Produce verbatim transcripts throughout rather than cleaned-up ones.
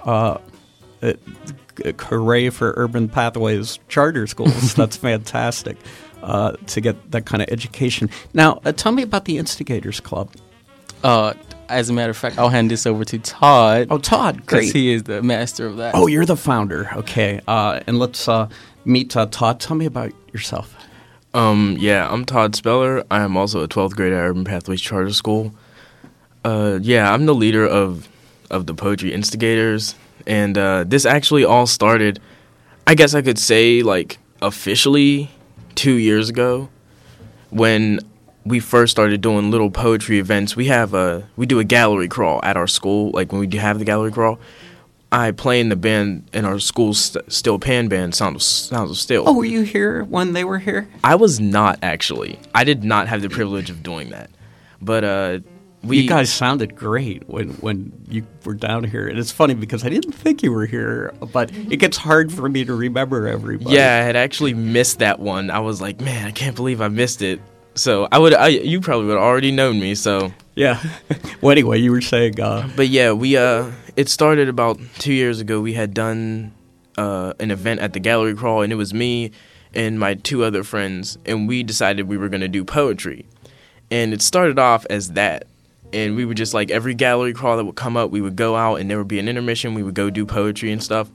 uh, uh, hooray for Urban Pathways Charter Schools. That's fantastic uh, to get that kind of education. Now, uh, tell me about the Instigators Club. Uh, as a matter of fact, I'll hand this over to Todd. Oh, Todd, great. Because he is the master of that. Oh, you're the founder. Okay. Uh, and let's uh, meet uh, Todd. Tell me about yourself. Um, yeah, I'm Todd Speller. I am also a twelfth grade at Urban Pathways Charter School. Uh, yeah, I'm the leader of, of the Poetry Instigators. And uh, this actually all started, I guess I could say, like, officially two years ago when we first started doing little poetry events. We have a we do a gallery crawl at our school. Like when we do have the gallery crawl, I play in the band in our school's st- Still Pan band, Sound of, Sounds of Still. Oh, were you here when they were here? I was not actually. I did not have the privilege of doing that. But uh, we you guys sounded great when when you were down here, and it's funny because I didn't think you were here, but it gets hard for me to remember everybody. Yeah, I had actually missed that one. I was like, man, I can't believe I missed it. So I would, I, you probably would have already known me. So yeah. Well, anyway, you were saying, uh, but yeah, we uh, it started about two years ago. We had done uh, an event at the Gallery Crawl, and it was me and my two other friends, and we decided we were going to do poetry, and it started off as that, and we would just like every Gallery Crawl that would come up, we would go out, and there would be an intermission. We would go do poetry and stuff,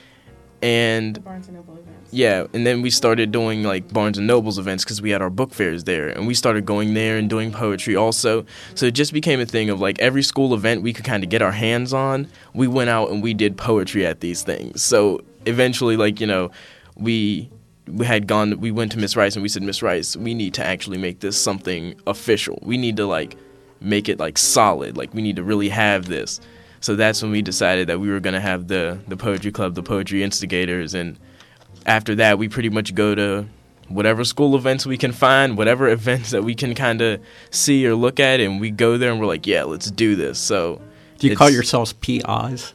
and Barnes and Noble events. Yeah, and then we started doing like Barnes and Noble's events because we had our book fairs there, and we started going there and doing poetry also. So it just became a thing of like every school event we could kind of get our hands on, we went out and we did poetry at these things. So eventually, like, you know, we we had gone, we went to Miss Rice and we said, Miss Rice, we need to actually make this something official. We need to like make it like solid. Like we need to really have this. So that's when we decided that we were going to have the the poetry club, the Poetry Instigators, and after that, we pretty much go to whatever school events we can find, whatever events that we can kind of see or look at, and we go there and we're like, yeah, let's do this. So, do you it's, call yourselves P Is?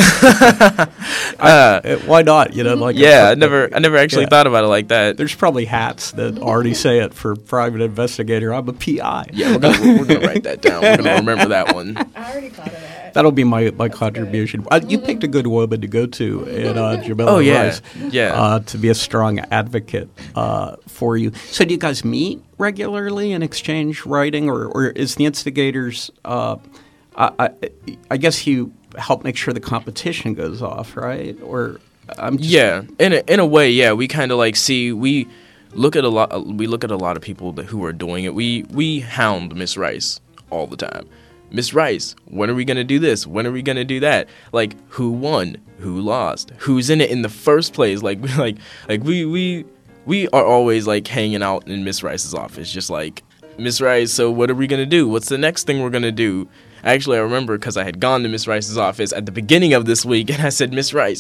uh, I, why not? You know, like yeah, I never, I never actually yeah. thought about it like that. There's probably hats that already say it for private investigator. I'm a P I. Yeah, we're gonna, we're gonna write that down. We're gonna remember that one. I already thought of that. That'll be my, my contribution. Uh, you picked a good woman to go to in uh, Jamila oh, yeah. Rice, yeah. Uh, to be a strong advocate uh, for you. So do you guys meet regularly and exchange writing, or, or is the Instigators, uh, I, I, I guess you help make sure the competition goes off, right? Or I'm just Yeah, in a, in a way, yeah. We kind of like see, we look at a lot, we look at a lot of people that, who are doing it. We, we hound Miss Rice all the time. Miss Rice, when are we going to do this? When are we going to do that? Like, who won? Who lost? Who's in it in the first place? Like, we, like, like we, we, we are always, like, hanging out in Miss Rice's office, just like, Miss Rice, so what are we going to do? What's the next thing we're going to do? Actually, I remember because I had gone to Miss Rice's office at the beginning of this week, and I said, Miss Rice,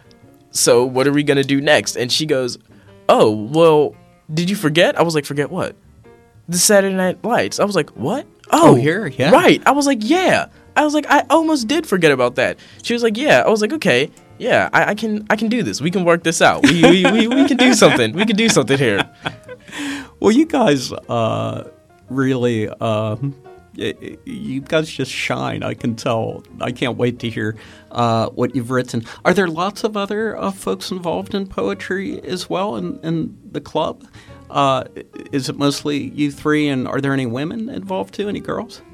so what are we going to do next? And she goes, oh, well, did you forget? I was like, forget what? The Saturday Night Lights. I was like, what? Oh, oh, here, yeah. Right. I was like, yeah. I was like, I almost did forget about that. She was like, yeah. I was like, okay, yeah, I, I can I can do this. We can work this out. We we, we, we can do something. We can do something here. Well, you guys uh, really, uh, you guys just shine. I can tell. I can't wait to hear uh, what you've written. Are there lots of other uh, folks involved in poetry as well in, in the club? Uh, is it mostly you three, and are there any women involved too? Any girls?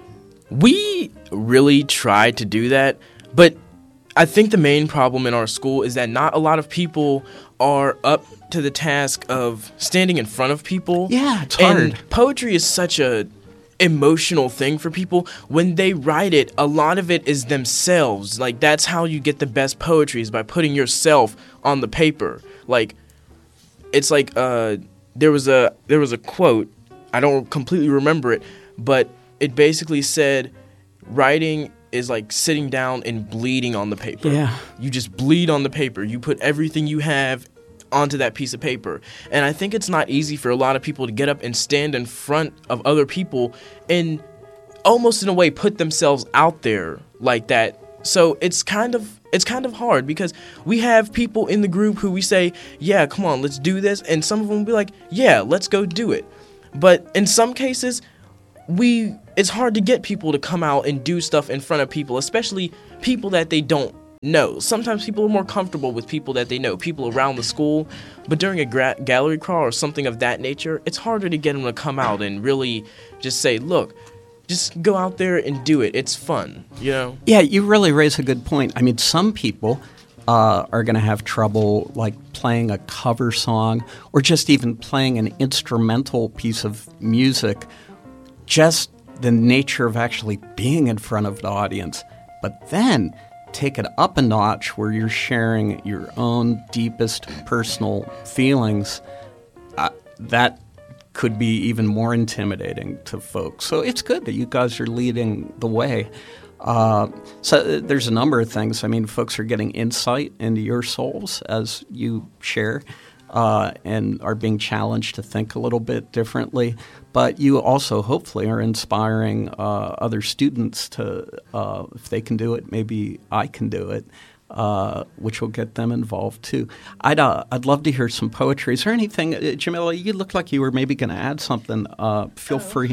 We really try to do that, but I think the main problem in our school is that not a lot of people are up to the task of standing in front of people. Yeah, it's hard. And poetry is such a emotional thing for people. When they write it, a lot of it is themselves. Like, that's how you get the best poetry, is by putting yourself on the paper. Like, it's like, uh... There was a there was a quote, I don't completely remember it, but it basically said, writing is like sitting down and bleeding on the paper. Yeah. You just bleed on the paper. You put everything you have onto that piece of paper. And I think it's not easy for a lot of people to get up and stand in front of other people and almost in a way put themselves out there like that. So it's kind of it's kind of hard because we have people in the group who we say, yeah, come on, let's do this. And some of them will be like, yeah, let's go do it. But in some cases, we it's hard to get people to come out and do stuff in front of people, especially people that they don't No, sometimes people are more comfortable with people that they know, people around the school, but during a gra- gallery crawl or something of that nature, it's harder to get them to come out and really just say, look, just go out there and do it. It's fun, you know? Yeah, you really raise a good point. I mean, some people uh, are going to have trouble, like, playing a cover song or just even playing an instrumental piece of music, just the nature of actually being in front of the audience. But then take it up a notch where you're sharing your own deepest personal feelings, uh, that could be even more intimidating to folks. So it's good that you guys are leading the way. Uh, so there's a number of things. I mean, folks are getting insight into your souls as you share uh, and are being challenged to think a little bit differently. But you also hopefully are inspiring uh, other students to, uh, if they can do it, maybe I can do it, uh, which will get them involved too. I'd uh, I'd love to hear some poetry. Is there anything, uh, Jamila, you look like you were maybe going to add something. Uh, feel oh. free.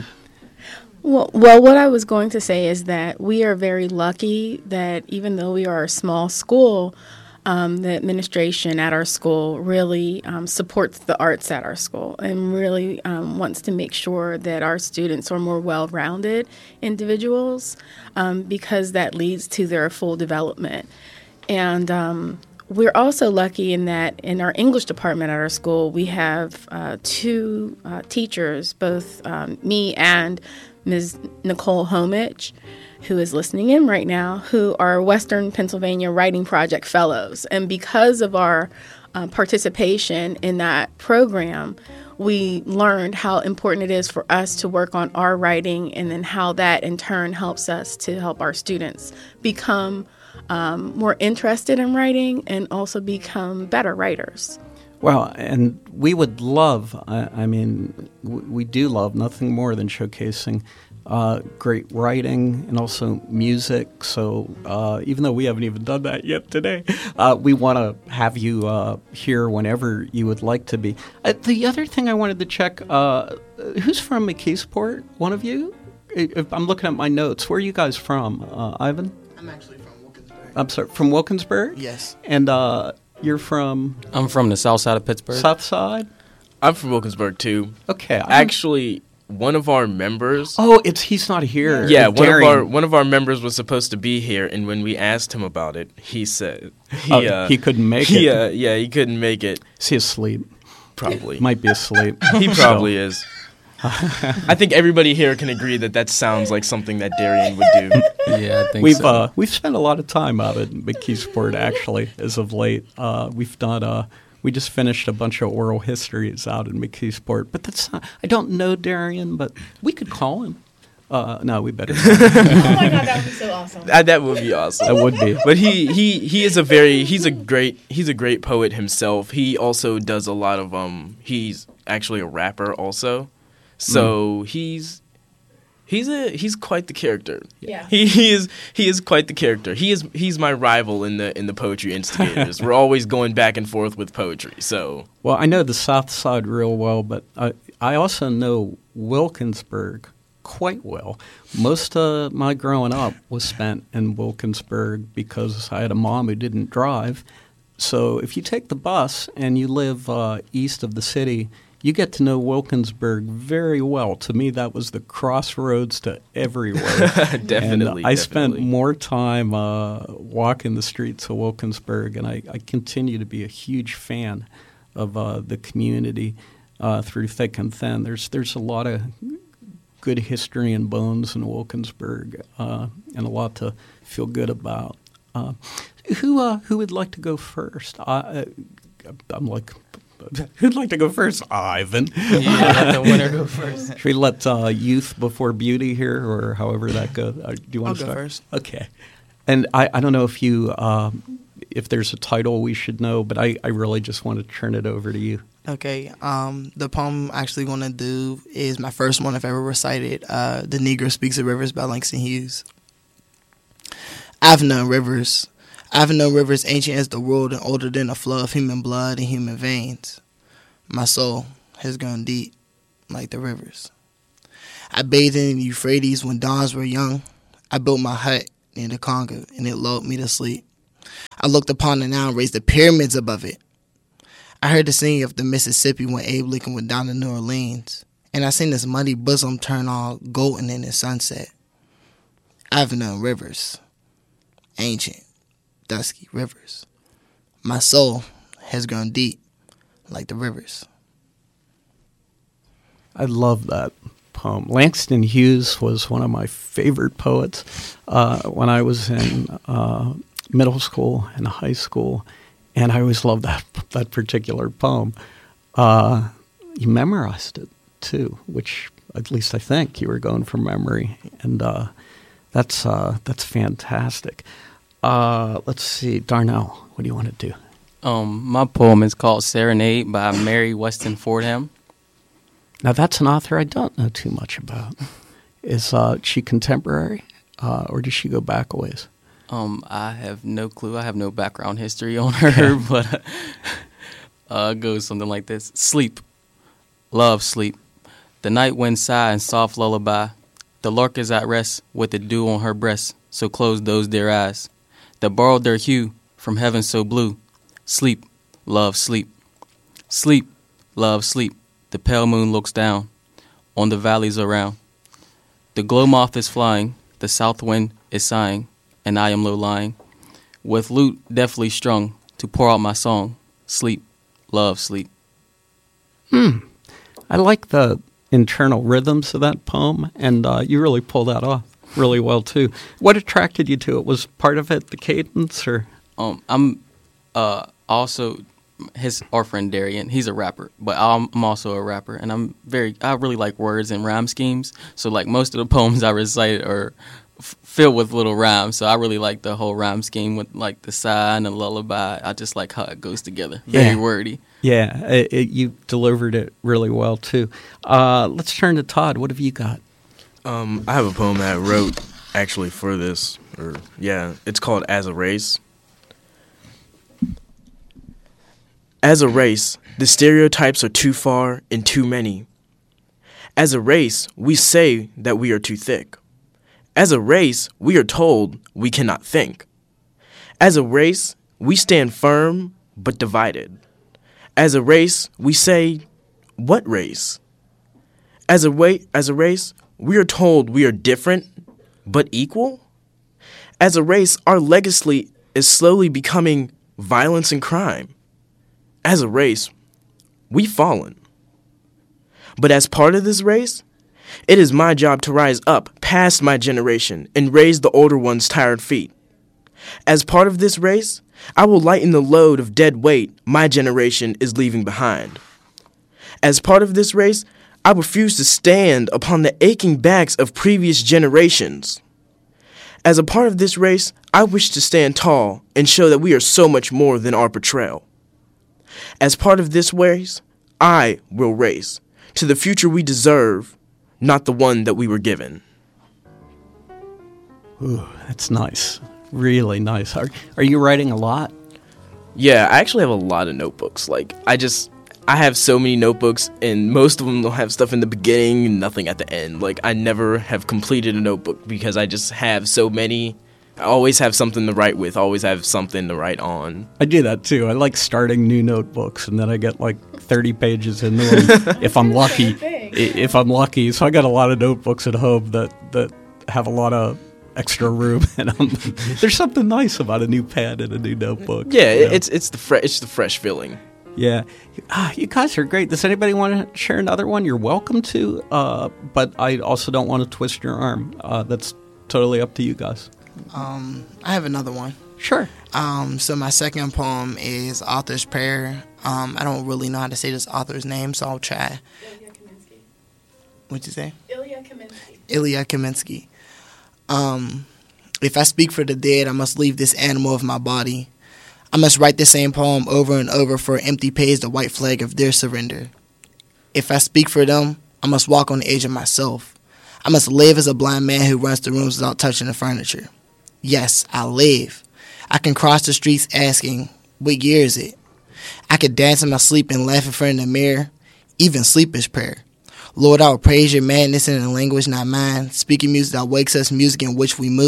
Well, well, what I was going to say is that we are very lucky that even though we are a small school, Um, the administration at our school really um, supports the arts at our school and really um, wants to make sure that our students are more well-rounded individuals um, because that leads to their full development. And um, we're also lucky in that in our English department at our school, we have uh, two uh, teachers, both um, me and Miz Nicole Homich, who is listening in right now, who are Western Pennsylvania Writing Project Fellows. And because of our uh, participation in that program, we learned how important it is for us to work on our writing and then how that in turn helps us to help our students become um, more interested in writing and also become better writers. Well, and we would love, I, I mean, w- we do love nothing more than showcasing Uh, great writing and also music. So uh, even though we haven't even done that yet today, uh, we want to have you uh, here whenever you would like to be. Uh, the other thing I wanted to check, uh, who's from McKeesport? One of you? If I'm looking at my notes. Where are you guys from, uh, Ivan? I'm actually from Wilkinsburg. I'm sorry, from Wilkinsburg? Yes. And uh, you're from? I'm from the south side of Pittsburgh. South side? I'm from Wilkinsburg, too. Okay. I'm Actually, one of our members... Oh, it's he's not here. Yeah, one Darian. of our one of our members was supposed to be here, and when we asked him about it, he said... He, oh, uh, he couldn't make he, it. Uh, yeah, he couldn't make it. Is he asleep? Probably. Might be asleep. He probably is. I think everybody here can agree that that sounds like something that Darian would do. Yeah, I think we've, so. Uh, we've spent a lot of time out at McKeesport, actually, as of late. Uh, we've done... Uh, We just finished a bunch of oral histories out in McKeesport, but that's not, I don't know Darian, but we could call him. Uh, no, we better. Oh my God, that would be so awesome. Uh, that would be awesome. That would be. But he, he, he is a very he's a great he's a great poet himself. He also does a lot of um he's actually a rapper also, so mm. he's. He's a he's quite the character. Yeah. He, he is he is quite the character. He is he's my rival in the in the Poetry Instigators. We're always going back and forth with poetry. So well, I know the South Side real well, but I I also know Wilkinsburg quite well. Most of my growing up was spent in Wilkinsburg because I had a mom who didn't drive. So if you take the bus and you live uh, east of the city, you get to know Wilkinsburg very well. To me, that was the crossroads to everywhere. Definitely. And I definitely. spent more time uh, walking the streets of Wilkinsburg, and I, I continue to be a huge fan of uh, the community uh, through thick and thin. There's there's a lot of good history and bones in Wilkinsburg, uh, and a lot to feel good about. Uh, who uh, who would like to go first? I, I'm like. Who'd like to go first? Ivan. Yeah, let the winner go first. Should we let uh, youth before beauty here, or however that goes? Uh, do you want I'll to go start? first. Okay. And I, I don't know if you, uh, if there's a title we should know, but I, I really just want to turn it over to you. Okay. Um, the poem I'm actually going to do is my first one I've ever recited, uh, The Negro Speaks of Rivers by Langston Hughes. I've known rivers. I've known rivers ancient as the world and older than a flow of human blood and human veins. My soul has gone deep like the rivers. I bathed in the Euphrates when dawns were young. I built my hut near the Congo and it lulled me to sleep I looked upon the Nile and raised the pyramids above it. I heard the singing of the Mississippi when Abe Lincoln went down to New Orleans, and I seen this muddy bosom turn all golden in the sunset. I've known rivers, ancient, dusky rivers. My soul has grown deep like the rivers. I love that poem. Langston Hughes was one of my favorite poets uh, when I was in uh, middle school and high school, and I always loved that that particular poem. Uh, you memorized it too, which at least I think you were going from memory, and uh, that's uh, that's fantastic. Uh, let's see, Darnell, what do you want to do? Um, my poem is called Serenade by Mary Weston Fordham. Now, that's an author I don't know too much about. Is uh, she contemporary, uh, or does she go back a ways? Um, I have no clue. I have no background history on her, but uh, it goes something like this. Sleep, love, sleep. The night wind sigh in soft lullaby. The lark is at rest with the dew on her breast, so close those dear eyes that borrowed their hue from heaven so blue. Sleep, love, sleep. Sleep, love, sleep. The pale moon looks down on the valleys around. The glow moth is flying, the south wind is sighing, and I am low lying, with lute deftly strung to pour out my song. Sleep, love, sleep. Hmm. I like the internal rhythms of that poem, and uh, you really pull that off really well too. What attracted you to it? Was part of it the cadence, or? Um, I'm uh, also his our friend Darian. He's a rapper, but I'm, I'm also a rapper, and I'm very I really like words and rhyme schemes. So like most of the poems I recite are f- filled with little rhymes. So I really like the whole rhyme scheme with like the sigh and the lullaby. I just like how it goes together. Very Yeah. wordy. Yeah, it, it, you delivered it really well too. Uh, let's turn to Todd. What have you got? Um, I have a poem that I wrote actually for this, or yeah, it's called As a Race. As a race, the stereotypes are too far and too many. As a race, we say that we are too thick. As a race, we are told we cannot think. As a race, we stand firm but divided. As a race, we say, what race? As a wa- as a race, we are told we are different but equal. As a race, our legacy is slowly becoming violence and crime. As a race, we've fallen. But as part of this race, it is my job to rise up past my generation and raise the older one's tired feet. As part of this race, I will lighten the load of dead weight my generation is leaving behind. As part of this race, I refuse to stand upon the aching backs of previous generations. As a part of this race, I wish to stand tall and show that we are so much more than our portrayal. As part of this race, I will race to the future we deserve, not the one that we were given. Ooh, that's nice. Really nice. Are, are you writing a lot? Yeah, I actually have a lot of notebooks. Like, I just, I have so many notebooks, and most of them don't have stuff in the beginning and nothing at the end. Like, I never have completed a notebook because I just have so many. I always have something to write with, always have something to write on. I do that too. I like starting new notebooks, and then I get like thirty pages into them if I'm lucky. I- If I'm lucky. So I got a lot of notebooks at home that, that have a lot of extra room, and I'm, there's something nice about a new pen and a new notebook. Yeah, you know? it's it's the fre- it's the fresh feeling. Yeah. Ah, you guys are great. Does anybody want to share another one? You're welcome to, uh, but I also don't want to twist your arm. Uh, that's totally up to you guys. Um, I have another one. Sure. Um, so my second poem is Author's Prayer. Um, I don't really know how to say this author's name, so I'll try. Ilya Kaminsky. What'd you say? Ilya Kaminsky. Ilya Kaminsky. Um, if I speak for the dead, I must leave this animal of my body. I must write the same poem over and over for empty page the white flag of their surrender. If I speak for them, I must walk on the edge of myself. I must live as a blind man who runs through rooms without touching the furniture. Yes, I live. I can cross the streets asking, what year is it? I could dance in my sleep and laugh in front of the mirror. Even sleep is prayer. Lord, I will praise your madness in a language not mine, speaking music that wakes us, music in which we move.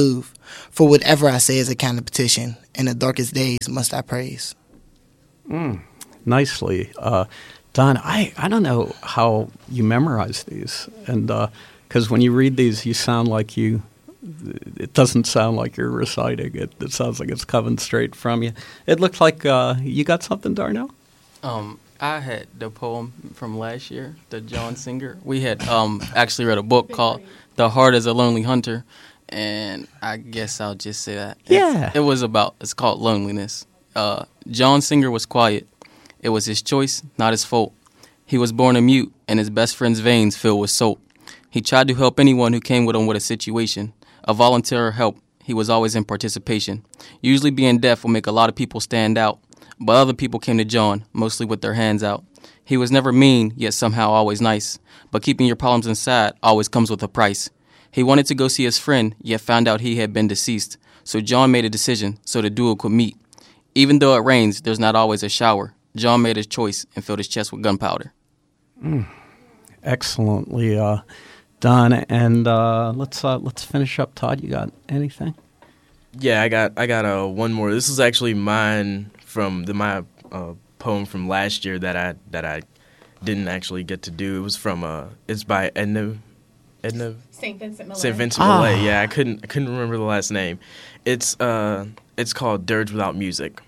For whatever I say is a kind of petition. In the darkest days must I praise. Mm, nicely uh, done. I, I don't know how you memorize these. And because uh, when you read these, you sound like you, it doesn't sound like you're reciting. It, it sounds like it's coming straight from you. It looks like uh, you got something, Darnell? Um, I had the poem from last year, the John Singer. We had um actually read a book called The Heart is a Lonely Hunter, and I guess I'll just say that. Yeah. It's, it was about, it's called loneliness. Uh, John Singer was quiet. It was his choice, not his fault. He was born a mute, and his best friend's veins filled with salt. He tried to help anyone who came with him with a situation. A volunteer help, he was always in participation. Usually being deaf will make a lot of people stand out, but other people came to John, mostly with their hands out. He was never mean, yet somehow always nice. But keeping your problems inside always comes with a price. He wanted to go see his friend, yet found out he had been deceased. So John made a decision so the duo could meet. Even though it rains, there's not always a shower. John made his choice and filled his chest with gunpowder. Mm. Excellently uh, done. And uh, let's uh, let's finish up. Todd, you got anything? Yeah, I got I got uh, one more. This is actually mine from the my uh, poem from last year that I that I didn't actually get to do. It was from uh, it's by Edna Edna Saint Vincent Millay. Saint Vincent Ah. Millay. Yeah, I couldn't I couldn't remember the last name. It's uh it's called Dirge Without Music.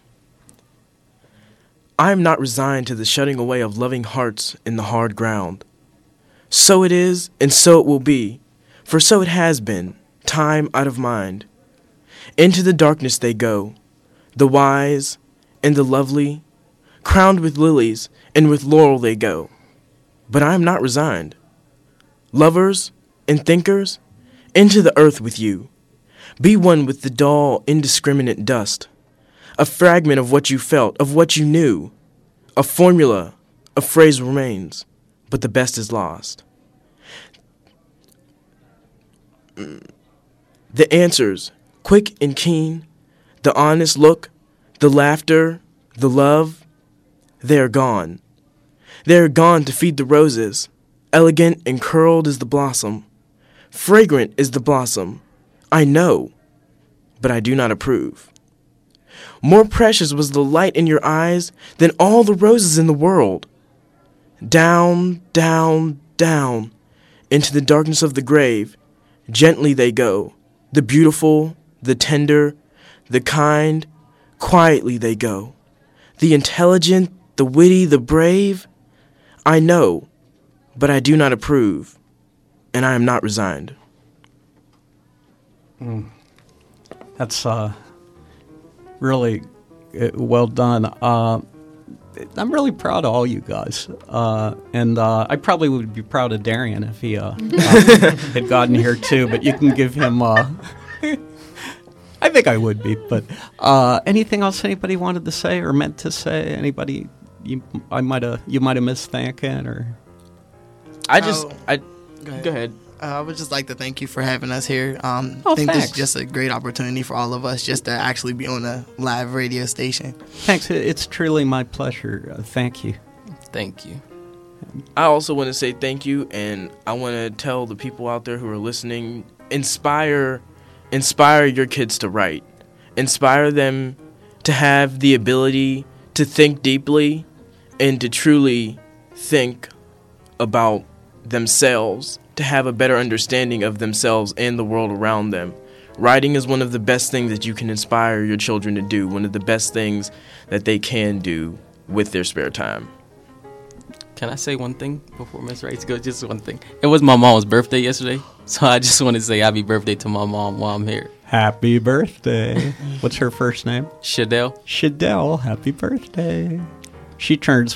I am not resigned to the shutting away of loving hearts in the hard ground. So it is, and so it will be, for so it has been, time out of mind. Into the darkness they go, the wise and the lovely, crowned with lilies and with laurel they go. But I am not resigned. Lovers and thinkers, into the earth with you. Be one with the dull, indiscriminate dust. A fragment of what you felt, of what you knew. A formula, a phrase remains, but the best is lost. The answers, quick and keen, the honest look, the laughter, the love, they are gone. They are gone to feed the roses. Elegant and curled is the blossom. Fragrant is the blossom. I know, but I do not approve. More precious was the light in your eyes than all the roses in the world. Down, down, down, into the darkness of the grave, gently they go. The beautiful, the tender, the kind, quietly they go. The intelligent, the witty, the brave, I know, but I do not approve, and I am not resigned. Mm. That's uh, really uh, well done. Uh, I'm really proud of all you guys, uh, and uh, I probably would be proud of Darian if he uh, uh, had gotten here too. But you can give him. Uh, I think I would be. But uh, anything else anybody wanted to say or meant to say? Anybody you I might have you might have missed thanking or. I just, Oh, I, go ahead. go ahead. Uh, I would just like to thank you for having us here. Um, Oh, I think this is thanks. just a great opportunity for all of us just to actually be on a live radio station. Thanks. It- It's truly my pleasure. Uh, thank you. Thank you. I also want to say thank you, and I want to tell the people out there who are listening, inspire, inspire your kids to write. Inspire them to have the ability to think deeply and to truly think about themselves, to have a better understanding of themselves and the world around them. Writing is one of the best things that you can inspire your children to do, one of the best things that they can do with their spare time. Can I say one thing before Miss Rice goes? Just one thing. It was my mom's birthday yesterday, so I just want to say happy birthday to my mom while I'm here. Happy birthday. What's her first name? Shadell. Shadell, happy birthday. She turns.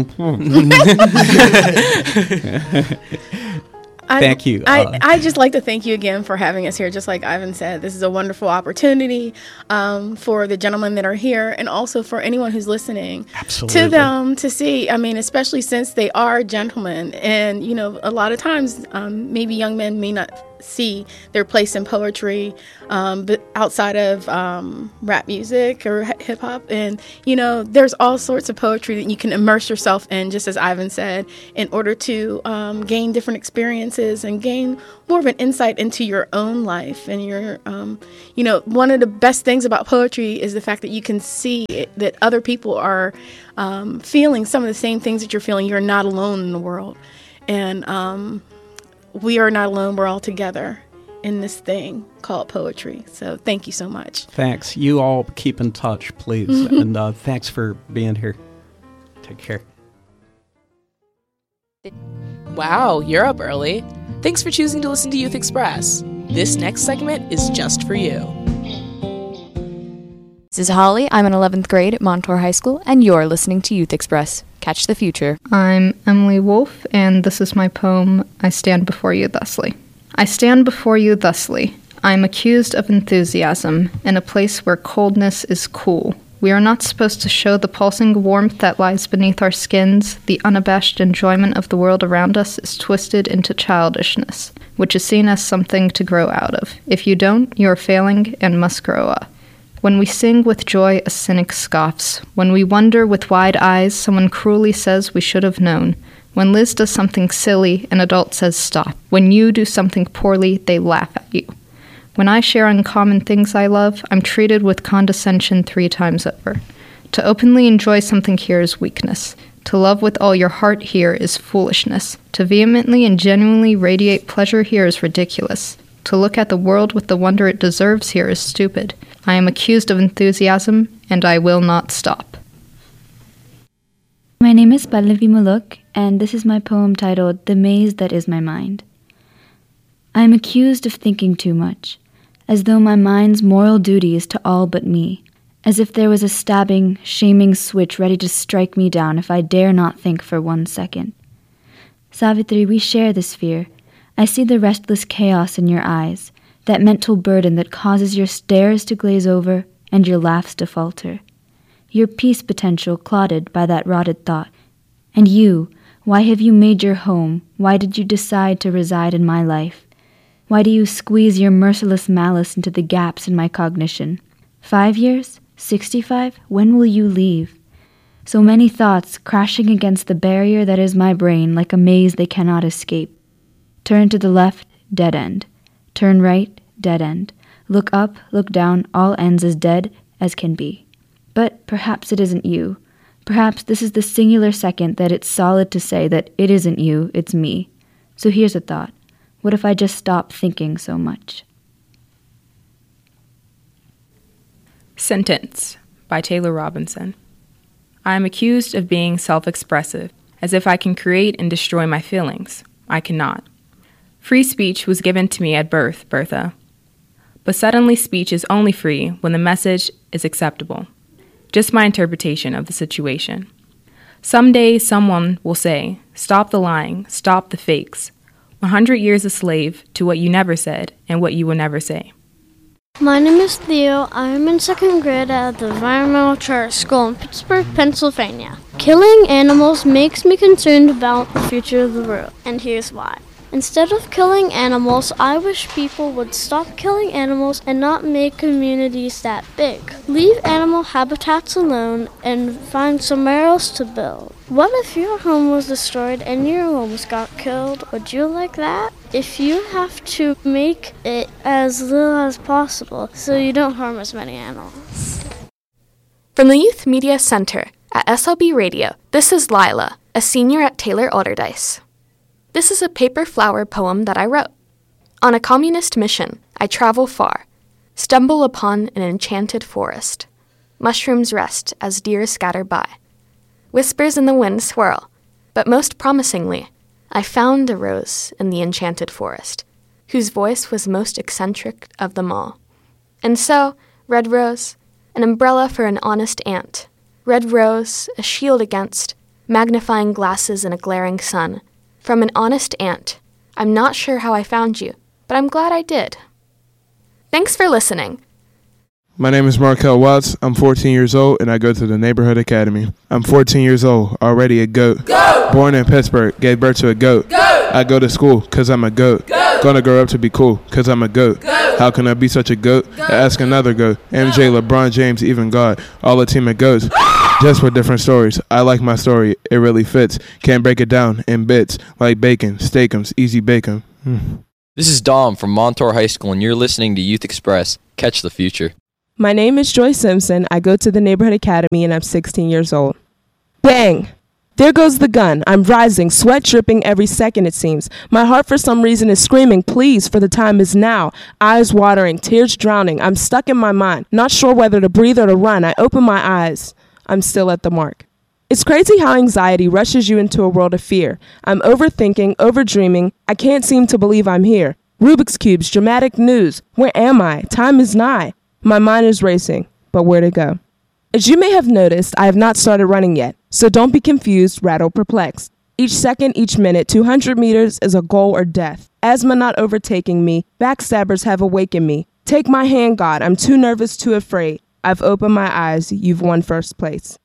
I, Thank you. I, Uh, I just like to thank you again for having us here. Just like Ivan said, this is a wonderful opportunity um, for the gentlemen that are here and also for anyone who's listening Absolutely. to them to see. I mean, especially since they are gentlemen. And, you know, a lot of times um, maybe young men may not see their place in poetry, um, but outside of um, rap music or hip hop. And, you know, there's all sorts of poetry that you can immerse yourself in, just as Ivan said, in order to um, gain different experiences and gain more of an insight into your own life. And your, um, you know, one of the best things about poetry is the fact that you can see it, that other people are um, feeling some of the same things that you're feeling. You're not alone in the world. And um, we are not alone. We're all together in this thing called poetry. So thank you so much. Thanks. You all keep in touch, please. And uh, thanks for being here. Take care. Wow, you're up early. Thanks for choosing to listen to Youth Express. This next segment is just for you. This is Holly. I'm in eleventh grade at Montour High School, and you're listening to Youth Express. Catch the future. I'm Emily Wolfe, and this is my poem, I Stand Before You Thusly. I stand before you thusly. I am accused of enthusiasm in a place where coldness is cool. We are not supposed to show the pulsing warmth that lies beneath our skins. The unabashed enjoyment of the world around us is twisted into childishness, which is seen as something to grow out of. If you don't, you are failing and must grow up. When we sing with joy, a cynic scoffs. When we wonder with wide eyes, someone cruelly says we should have known. When Liz does something silly, an adult says stop. When you do something poorly, they laugh at you. When I share uncommon things I love, I'm treated with condescension three times over. To openly enjoy something here is weakness. To love with all your heart here is foolishness. To vehemently and genuinely radiate pleasure here is ridiculous. To look at the world with the wonder it deserves here is stupid. I am accused of enthusiasm, and I will not stop. My name is Pallavi Muluk, and this is my poem titled The Maze That Is My Mind. I am accused of thinking too much, as though my mind's moral duty is to all but me, as if there was a stabbing, shaming switch ready to strike me down if I dare not think for one second. Savitri, we share this fear. I see the restless chaos in your eyes, that mental burden that causes your stares to glaze over and your laughs to falter. Your peace potential clouded by that rotted thought. And you, why have you made your home? Why did you decide to reside in my life? Why do you squeeze your merciless malice into the gaps in my cognition? Five years? Sixty-five? When will you leave? So many thoughts crashing against the barrier that is my brain like a maze they cannot escape. Turn to the left, dead end. Turn right, dead end. Look up, look down, all ends as dead as can be. But perhaps it isn't you. Perhaps this is the singular second that it's solid to say that it isn't you, it's me. So here's a thought. What if I just stop thinking so much? Sentence by Taylor Robinson. I am accused of being self-expressive, as if I can create and destroy my feelings. I cannot. Free speech was given to me at birth, Bertha. But suddenly speech is only free when the message is acceptable. Just my interpretation of the situation. Someday someone will say, stop the lying, stop the fakes. one hundred years a slave to what you never said and what you will never say. My name is Theo. I am in second grade at the Environmental Charter School in Pittsburgh, Pennsylvania. Killing animals makes me concerned about the future of the world, and here's why. Instead of killing animals, I wish people would stop killing animals and not make communities that big. Leave animal habitats alone and find somewhere else to build. What if your home was destroyed and your homes got killed? Would you like that? If you have to make it as little as possible so you don't harm as many animals. From the Youth Media Center at S L B Radio, this is Lila, a senior at Taylor Alderdice. This is a paper flower poem that I wrote. On a communist mission, I travel far, stumble upon an enchanted forest. Mushrooms rest as deer scatter by. Whispers in the wind swirl, but most promisingly, I found a rose in the enchanted forest, whose voice was most eccentric of them all. And so, red rose, an umbrella for an honest ant. Red rose, a shield against magnifying glasses in a glaring sun. From an honest ant. I'm not sure how I found you, but I'm glad I did. Thanks for listening. My name is Markel Watts. I'm fourteen years old, and I go to the Neighborhood Academy. I'm fourteen years old, already a goat. Goat! Born in Pittsburgh, gave birth to a goat. Goat! I go to school, cause I'm a goat. goat. Gonna grow up to be cool, cause I'm a goat. goat. How can I be such a goat? goat. Ask another goat. M J, LeBron James, even God. All a team of goats. Just for different stories. I like my story. It really fits. Can't break it down in bits. Like bacon, steakums, easy bacon. Mm. This is Dom from Montour High School, and you're listening to Youth Express. Catch the future. My name is Joy Simpson. I go to the Neighborhood Academy, and I'm sixteen years old. Bang! There goes the gun. I'm rising, sweat dripping every second it seems. My heart for some reason is screaming, please, for the time is now. Eyes watering, tears drowning. I'm stuck in my mind, not sure whether to breathe or to run. I open my eyes. I'm still at the mark. It's crazy how anxiety rushes you into a world of fear. I'm overthinking, overdreaming. I can't seem to believe I'm here. Rubik's Cubes, dramatic news. Where am I? Time is nigh. My mind is racing, but where to go? As you may have noticed, I have not started running yet, so don't be confused, rattled, perplexed. Each second, each minute, two hundred meters is a goal or death. Asthma not overtaking me, backstabbers have awakened me. Take my hand, God, I'm too nervous, too afraid. I've opened my eyes, you've won first place.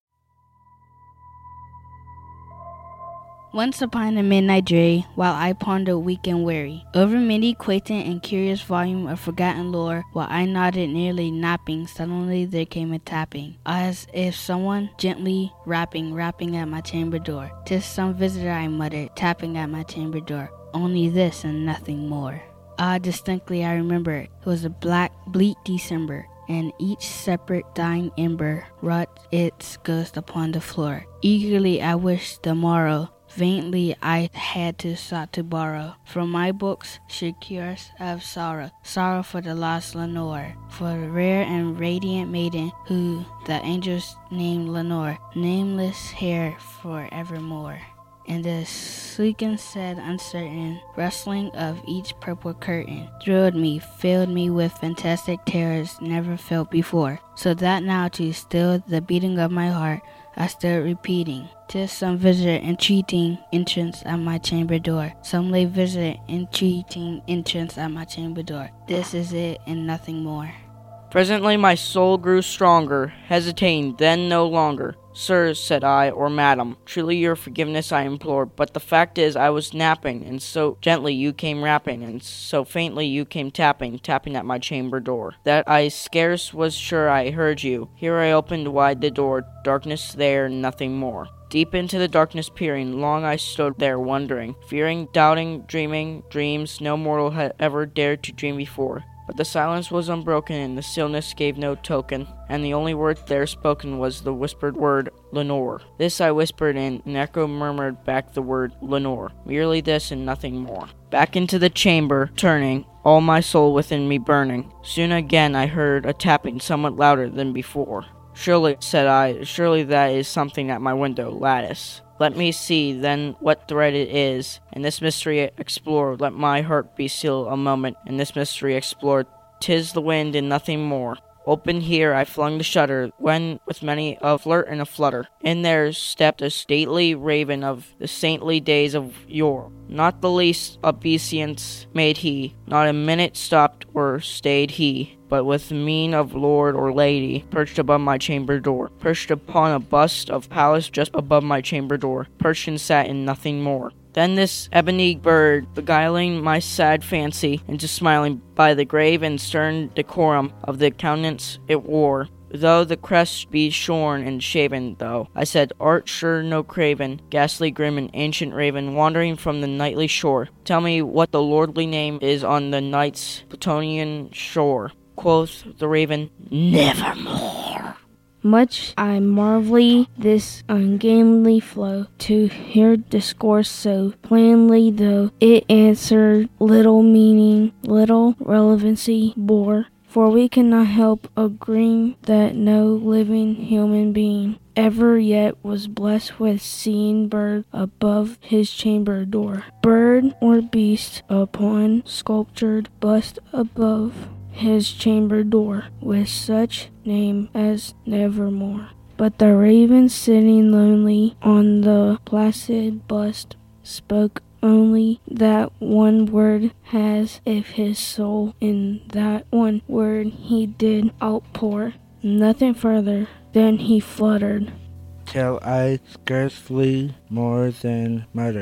Once upon a midnight dreary, while I pondered weak and weary, over many quaint and curious volume of forgotten lore, while I nodded nearly napping, suddenly there came a tapping, as if someone gently rapping, rapping at my chamber door. 'Tis some visitor, I muttered, tapping at my chamber door. Only this and nothing more. Ah, distinctly I remember it. It was a black, bleak December, and each separate dying ember wrought its ghost upon the floor. Eagerly I wished the morrow. Faintly I had to sought to borrow from my books sheer cures of sorrow, sorrow for the lost Lenore, for the rare and radiant maiden who the angels named Lenore, nameless here forevermore. And the sleek and sad, uncertain rustling of each purple curtain thrilled me, filled me with fantastic terrors never felt before, so that now to still the beating of my heart I stood repeating, 'tis some visitor entreating entrance at my chamber door. Some late visitor entreating entrance at my chamber door. This is it and nothing more. Presently my soul grew stronger, hesitating then no longer. Sir, said I, or madam, truly your forgiveness I implore, but the fact is I was napping, and so gently you came rapping, and so faintly you came tapping, tapping at my chamber door, that I scarce was sure I heard you. Here I opened wide the door, darkness there, nothing more. Deep into the darkness peering, long I stood there wondering, fearing, doubting, dreaming, dreams no mortal had ever dared to dream before. But the silence was unbroken, and the stillness gave no token, and the only word there spoken was the whispered word, Lenore. This I whispered, and an echo murmured back the word, Lenore. Merely this and nothing more. Back into the chamber, turning, all my soul within me burning. Soon again I heard a tapping somewhat louder than before. Surely, said I, surely that is something at my window lattice. Let me see, then, what thread it is, and this mystery explore. Let my heart be still a moment, and this mystery explore. 'Tis the wind and nothing more. Open here I flung the shutter, when, with many a flirt and a flutter, in there stepped a stately raven of the saintly days of yore. Not the least obeisance made he, not a minute stopped or stayed he, but with mien of lord or lady, perched above my chamber door, perched upon a bust of Pallas just above my chamber door, perched and sat in nothing more. Then this ebony bird, beguiling my sad fancy into smiling by the grave and stern decorum of the countenance it wore, though the crest be shorn and shaven, though, I said, art sure no craven, ghastly grim and ancient raven, wandering from the nightly shore. Tell me what the lordly name is on the night's Plutonian shore. Quoth the raven, nevermore. Much I marvel this ungainly flow, to hear discourse so plainly, though it answered little meaning, little relevancy bore. For we cannot help agreeing that no living human being ever yet was blessed with seeing bird above his chamber door, bird or beast upon sculptured bust above his chamber door, with such name as nevermore. But the raven sitting lonely on the placid bust spoke only that one word, as if his soul in that one word he did outpour. Nothing further, then he fluttered, till I scarcely more than muttered,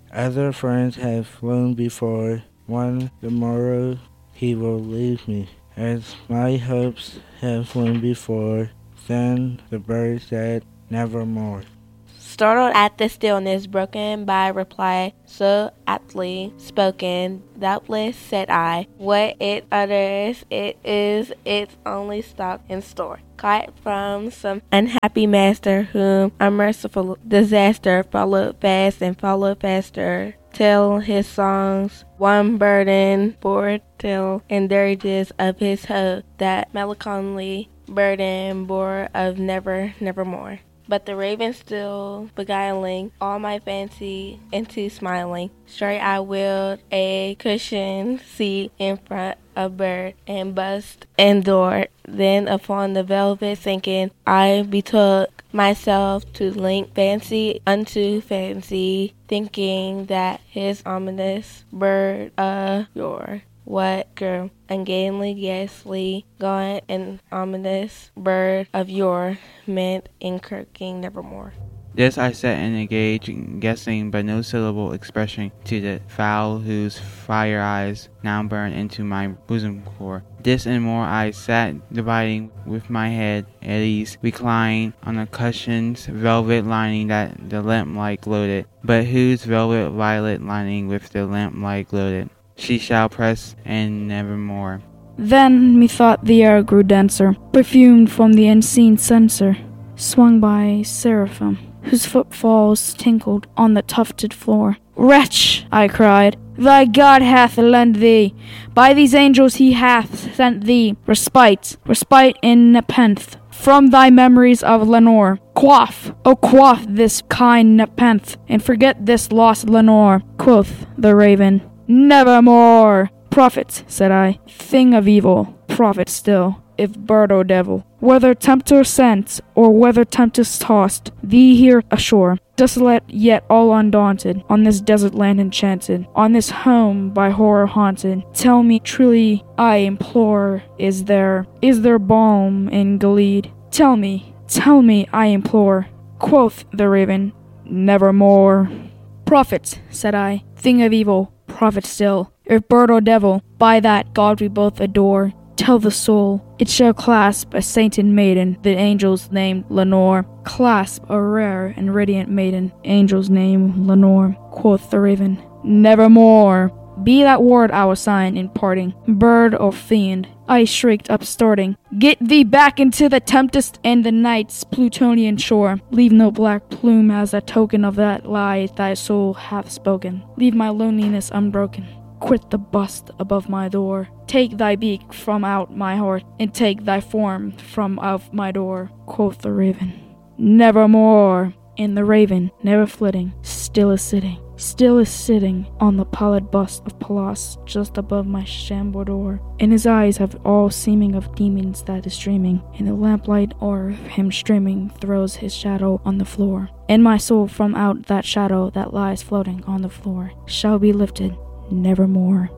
Other friends have flown before. One tomorrow he will leave me. As my hopes have flown before, then the bird said, nevermore. Startled at the stillness broken by reply so aptly spoken, doubtless said I, what it utters, it is its only stock in store. Caught from some unhappy master whom a merciful disaster followed fast and followed faster, till his songs one burden bore till and dirges of his hope that melancholy burden bore of never, nevermore. But the raven still beguiling all my fancy into smiling. Straight I wheeled a cushioned seat in front of bird and bust and door. Then upon the velvet sinking, I betook myself to link fancy unto fancy, thinking that his ominous bird of yore what grew ungainly, ghastly, gaunt, and ominous bird of yore meant in kirking nevermore. This I sat and engaged, guessing but no syllable expression to the fowl whose fire eyes now burn into my bosom core. This and more I sat dividing with my head at ease, reclined on a cushion's velvet lining that the lamplight gloated, but whose velvet violet lining with the lamplight gloated. She shall press and nevermore. Then methought the air grew denser, perfumed from the unseen censer, swung by seraphim, whose footfalls tinkled on the tufted floor. Wretch, I cried, thy God hath lent thee, by these angels he hath sent thee, respite, respite in nepenthe, from thy memories of Lenore. Quaff, oh quaff this kind nepenthe, and forget this lost Lenore. Quoth the raven, nevermore. Prophet, said I, thing of evil, prophet still, if bird or devil, whether tempter sent, or whether tempest tossed, thee here ashore, desolate yet all undaunted, on this desert land enchanted, on this home by horror haunted. Tell me truly, I implore, is there, is there balm in Gilead? Tell me, tell me, I implore. Quoth the raven, nevermore. Prophet, said I, thing of evil, prophet still, if bird or devil, by that God we both adore, tell the soul, it shall clasp a sainted maiden, the angels named Lenore. Clasp a rare and radiant maiden, angels named Lenore. Quoth the raven, nevermore. Be that word our sign in parting, bird or fiend. I shrieked upstarting, get thee back into the tempest and the night's Plutonian shore. Leave no black plume as a token of that lie thy soul hath spoken. Leave my loneliness unbroken. Quit the bust above my door. Take thy beak from out my heart, and take thy form from out my door. Quoth the raven, nevermore. And the raven, never flitting, still is sitting, still is sitting on the pallid bust of Pallas just above my chamber door. And his eyes have all seeming of demons that is dreaming, and the lamplight o'er him streaming throws his shadow on the floor. And my soul from out that shadow that lies floating on the floor shall be lifted nevermore.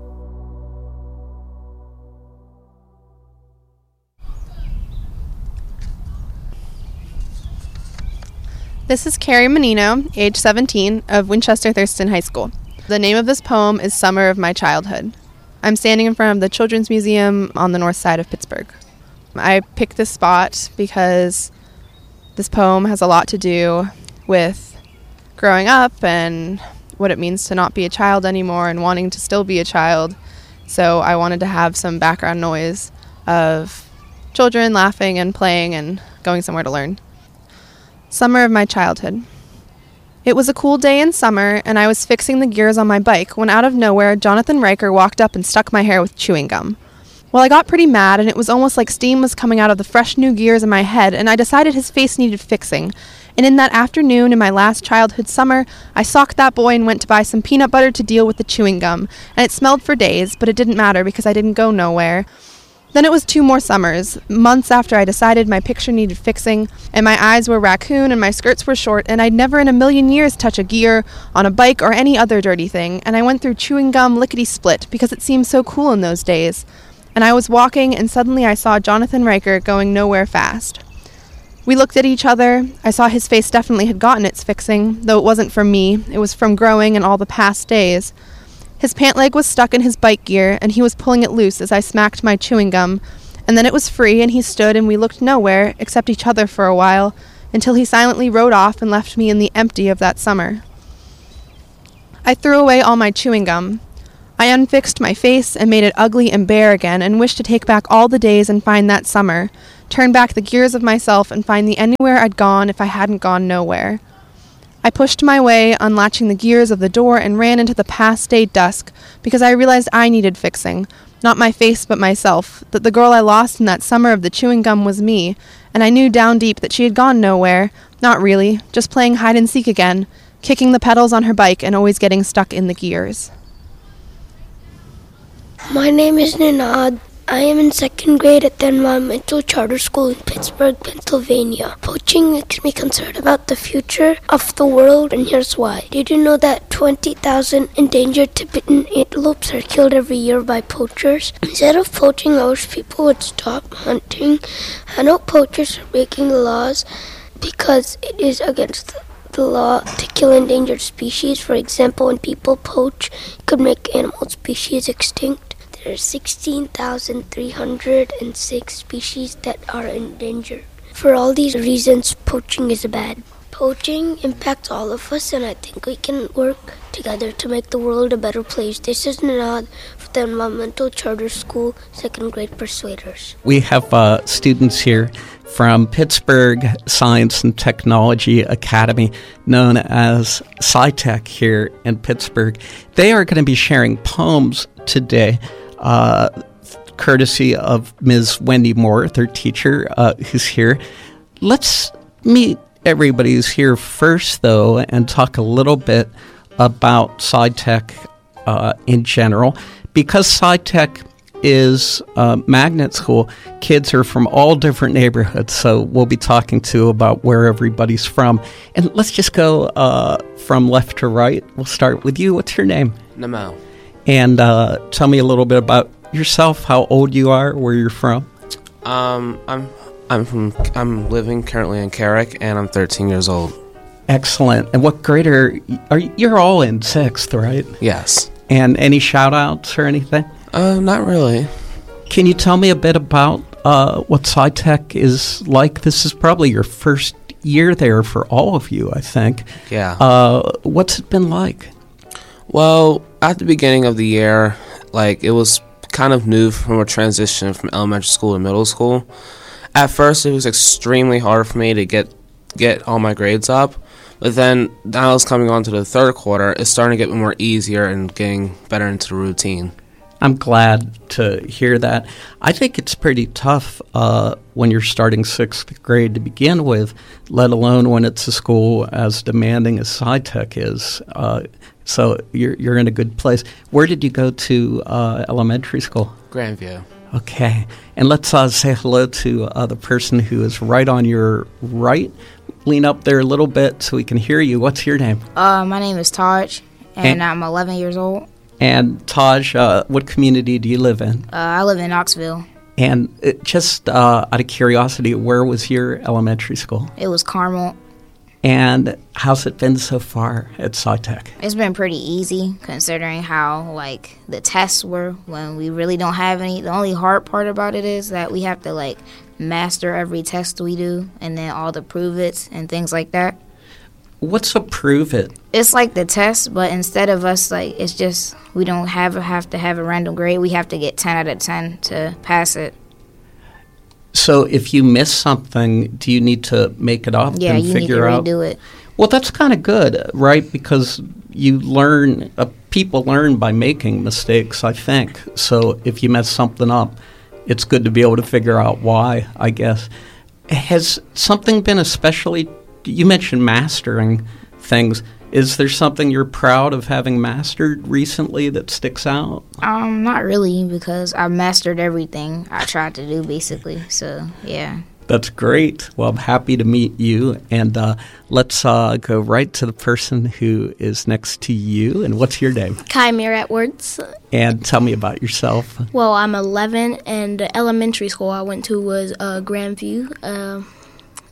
This is Carrie Menino, age seventeen, of Winchester Thurston High School. The name of this poem is Summer of My Childhood. I'm standing in front of the Children's Museum on the north side of Pittsburgh. I picked this spot because this poem has a lot to do with growing up and what it means to not be a child anymore and wanting to still be a child. So I wanted to have some background noise of children laughing and playing and going somewhere to learn. Summer of my childhood. It was a cool day in summer, and I was fixing the gears on my bike when out of nowhere, Jonathan Riker walked up and stuck my hair with chewing gum. Well, I got pretty mad, and it was almost like steam was coming out of the fresh new gears in my head, and I decided his face needed fixing. And in that afternoon, in my last childhood summer, I socked that boy and went to buy some peanut butter to deal with the chewing gum, and it smelled for days, but it didn't matter because I didn't go nowhere. Then it was two more summers, months after I decided my picture needed fixing, and my eyes were raccoon and my skirts were short, and I'd never in a million years touch a gear on a bike or any other dirty thing, and I went through chewing gum lickety-split because it seemed so cool in those days. And I was walking, and suddenly I saw Jonathan Riker going nowhere fast. We looked at each other. I saw his face definitely had gotten its fixing, though it wasn't from me. It was from growing and all the past days. His pant leg was stuck in his bike gear, and he was pulling it loose as I smacked my chewing gum. And then it was free, and he stood, and we looked nowhere, except each other for a while, until he silently rode off and left me in the empty of that summer. I threw away all my chewing gum. I unfixed my face and made it ugly and bare again, and wished to take back all the days and find that summer, turn back the gears of myself and find the anywhere I'd gone if I hadn't gone nowhere. I pushed my way, unlatching the gears of the door, and ran into the past day dusk, because I realized I needed fixing, not my face but myself, that the girl I lost in that summer of the chewing gum was me, and I knew down deep that she had gone nowhere, not really, just playing hide and seek again, kicking the pedals on her bike and always getting stuck in the gears. My name is Ninad. I am in second grade at the Environmental Charter School in Pittsburgh, Pennsylvania. Poaching makes me concerned about the future of the world, and here's why. Did you know that twenty thousand endangered Tibetan antelopes are killed every year by poachers? Instead of poaching, I wish people would stop hunting. I know poachers are breaking the laws because it is against the law to kill endangered species. For example, when people poach, it could make animal species extinct. There are sixteen thousand three hundred six species that are endangered. For all these reasons, poaching is bad. Poaching impacts all of us, and I think we can work together to make the world a better place. This is Ninad for the Environmental Charter School, second grade Persuaders. We have uh, students here from Pittsburgh Science and Technology Academy, known as SciTech here in Pittsburgh. They are going to be sharing poems today, uh, courtesy of Miz Wendy Moore, their teacher, uh, who's here. Let's meet everybody who's here first, though, and talk a little bit about SciTech uh, in general. Because SciTech is uh, magnet school, kids are from all different neighborhoods, so we'll be talking to about where everybody's from. And let's just go uh, from left to right. We'll start with you. What's your name? Namal. And uh, tell me a little bit about yourself, how old you are, where you're from. Um, I'm I'm from I'm living currently in Carrick, and I'm thirteen years old. Excellent. And what grade are, are you? You're all in sixth, right? Yes. And any shout outs or anything? Uh, not really. Can you tell me a bit about uh, what SciTech is like? This is probably your first year there for all of you, I think. Yeah. Uh, what's it been like? Well, at the beginning of the year, like, it was kind of new from a transition from elementary school to middle school. At first, it was extremely hard for me to get get all my grades up, but then now it's coming on to the third quarter, it's starting to get more easier and getting better into the routine. I'm glad to hear that. I think it's pretty tough uh, when you're starting sixth grade to begin with, let alone when it's a school as demanding as SciTech is. Uh, so you're you're in a good place. Where did you go to uh, elementary school? Grandview. Okay. And let's uh, say hello to uh, the person who is right on your right. Lean up there a little bit so we can hear you. What's your name? Uh, my name is Taj, and, And- I'm eleven years old. And Taj, uh, what community do you live in? Uh, I live in Knoxville. And it, just uh, out of curiosity, where was your elementary school? It was Carmel. And how's it been so far at SciTech? It's been pretty easy considering how, like, the tests were when we really don't have any. The only hard part about it is that we have to, like, master every test we do and then all the prove-its and things like that. What's a prove it? It's like the test, but instead of us, like, it's just we don't have have to have a random grade. We have to get ten out of ten to pass it. So if you miss something, do you need to make it up Yeah, and you need to figure out? redo it. Well, that's kind of good, right? Because you learn, uh, people learn by making mistakes, I think. So if you mess something up, it's good to be able to figure out why, I guess. Has something been especially, you mentioned mastering things. Is there something you're proud of having mastered recently that sticks out? Um, not really, because I mastered everything I tried to do, basically. So, yeah. That's great. Well, I'm happy to meet you. And uh, let's uh, go right to the person who is next to you. And what's your name? Chimera Edwards. And tell me about yourself. Well, I'm eleven, and the elementary school I went to was uh, Grandview. Uh,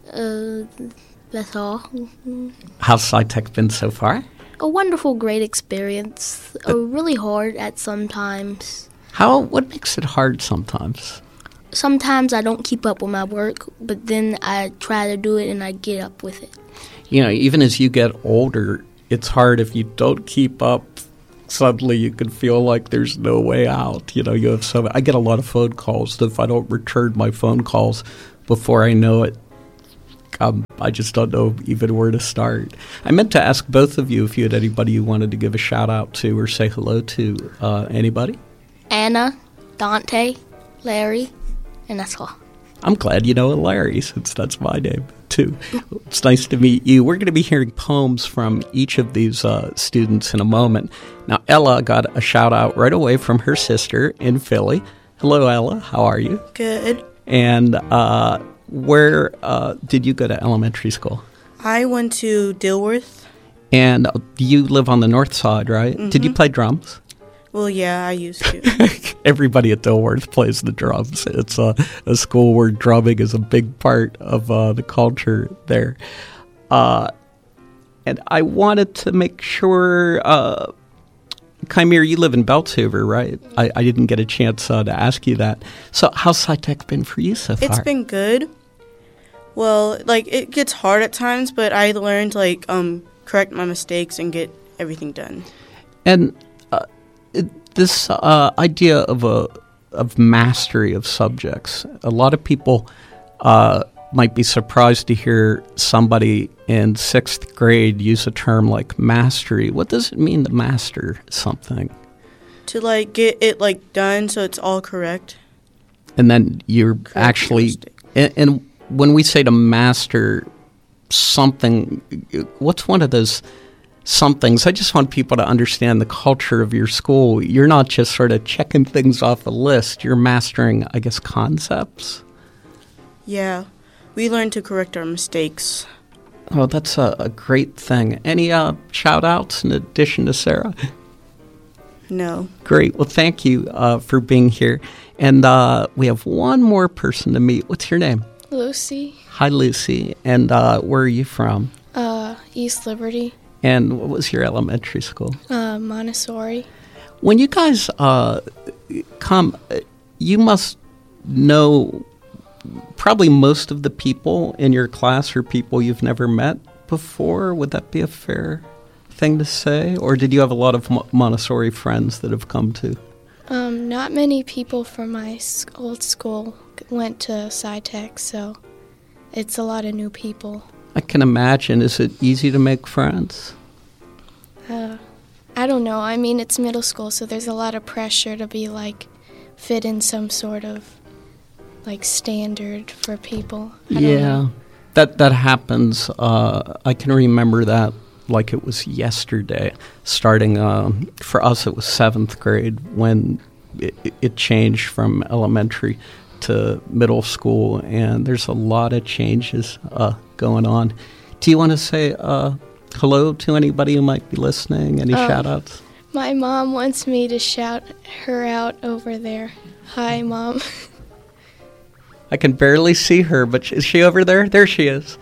Uh, that's all. How's SciTech been so far? A wonderful, great experience. Uh, really hard at some times. How? What makes it hard sometimes? Sometimes I don't keep up with my work, but then I try to do it and I get up with it. You know, even as you get older, it's hard if you don't keep up. Suddenly you can feel like there's no way out. You know, you have so I get a lot of phone calls. If I don't return my phone calls before I know it, um, I just don't know even where to start. I meant to ask both of you if you had anybody you wanted to give a shout out to or say hello to. Uh, anybody? Anna, Dante, Larry, and that's all. I'm glad you know Larry, since that's my name, too. It's nice to meet you. We're going to be hearing poems from each of these uh, students in a moment. Now, Ella got a shout-out right away from her sister in Philly. Hello, Ella. How are you? Good. And uh, where uh, did you go to elementary school? I went to Dilworth. And you live on the north side, right? Mm-hmm. Did you play drums? Well, yeah, I used to. Everybody at Dilworth plays the drums. It's a, a school where drumming is a big part of uh, the culture there. Uh, and I wanted to make sure, uh, Kymir, you live in Beltshoover, right? I, I didn't get a chance uh, to ask you that. So how's SciTech been for you so far? It's been good. Well, like, it gets hard at times, but I learned, like, um, correct my mistakes and get everything done. And this uh, idea of a of mastery of subjects, a lot of people uh, might be surprised to hear somebody in sixth grade use a term like mastery. What does it mean to master something? To, like, get it, like, done so it's all correct. And then you're correct actually, and, and when we say to master something, what's one of those some things? I just want people to understand the culture of your school. You're not just sort of checking things off a list. You're mastering, I guess, concepts. Yeah. We learn to correct our mistakes. Oh, that's a, a great thing. Any uh, shout-outs in addition to Sarah? No. Great. Well, thank you uh, for being here. And uh, we have one more person to meet. What's your name? Lucy. Hi, Lucy. And uh, where are you from? Uh, East Liberty. And what was your elementary school? Uh, Montessori. When you guys uh, come, you must know probably most of the people in your class are people you've never met before. Would that be a fair thing to say? Or did you have a lot of Montessori friends that have come to? Um, not many people from my old school went to SciTech, so it's a lot of new people. I can imagine. Is it easy to make friends? Uh, I don't know. I mean, it's middle school, so there's a lot of pressure to be, like, fit in some sort of, like, standard for people. I yeah, don't know. that that happens. Uh, I can remember that like it was yesterday. Starting um, for us, it was seventh grade when it, it changed from elementary to middle school, and there's a lot of changes uh, going on. Do you want to say uh, hello to anybody who might be listening? Any Uh, shout-outs? My mom wants me to shout her out over there. Hi, Mom. I can barely see her, but is she over there? There she is.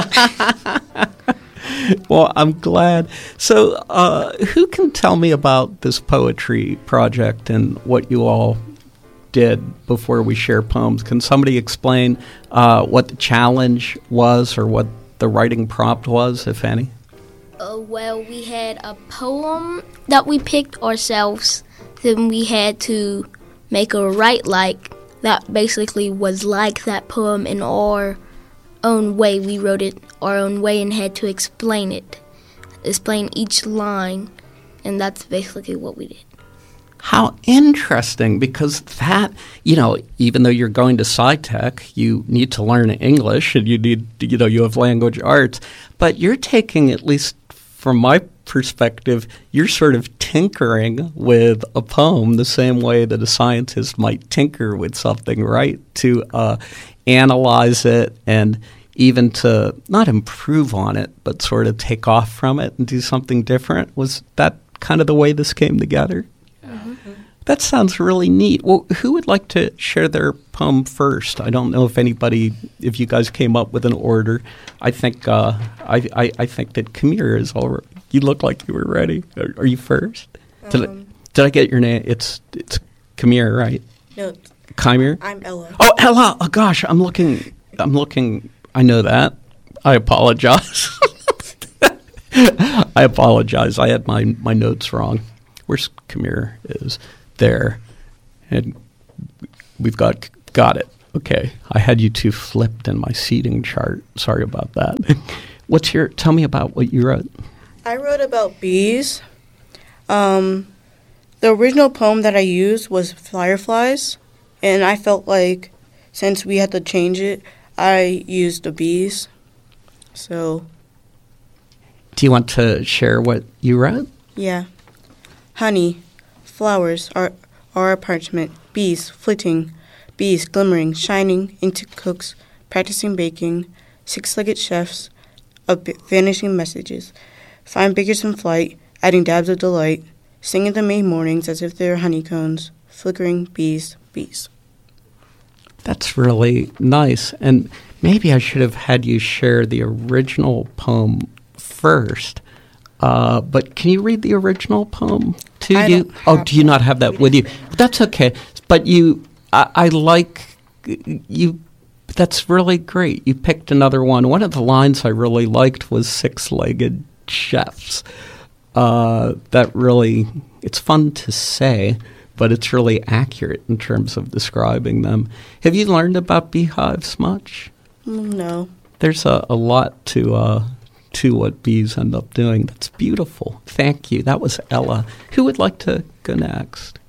Well, I'm glad. So uh, who can tell me about this poetry project and what you all did before we share poems? Can somebody explain uh, what the challenge was or what the writing prompt was, if any? Uh, well, we had a poem that we picked ourselves. Then we had to make a write like that basically was like that poem in our own way. We wrote it our own way and had to explain it, explain each line, and that's basically what we did. How interesting, because that, you know, even though you're going to SciTech, you need to learn English and you need, you know, you have language arts, but you're taking, at least from my perspective, you're sort of tinkering with a poem the same way that a scientist might tinker with something, right? To uh, analyze it and even to not improve on it, but sort of take off from it and do something different. Was that kind of the way this came together? That sounds really neat. Well, who would like to share their poem first? I don't know if anybody, if you guys came up with an order. I think, uh, I, I, I think that Kamir is already. You look like you were ready. Are, are you first? Did, Um, I, did I get your name? It's it's Kamir, right? No. Kamir? I'm Ella. Oh, Ella. Oh, gosh, I'm looking. I'm looking. I know that. I apologize. I apologize. I had my my notes wrong. Where's Kamir? Is there, and we've got got it. Okay, I had you two flipped in my seating chart. Sorry about that. What's your? Tell me about what you wrote. I wrote about bees. Um, the original poem that I used was fireflies, and I felt like since we had to change it, I used the bees. So. Do you want to share what you wrote? Yeah. Honey, flowers are our apartment, bees flitting, bees glimmering, shining into cooks, practicing baking, six-legged chefs of vanishing messages, fine bakers in flight, adding dabs of delight, singing the May mornings as if they were honeycombs, flickering bees, bees. That's really nice. And maybe I should have had you share the original poem first. Uh, but can you read the original poem to I you? don't Oh, do you not have that with you? That's okay. But you, I, I like you. That's really great. You picked another one. One of the lines I really liked was six-legged chefs. Uh, that really, it's fun to say, but it's really accurate in terms of describing them. Have you learned about beehives much? No. There's a, a lot to uh, to what bees end up doing. That's beautiful. Thank you. That was Ella. Who would like to go next?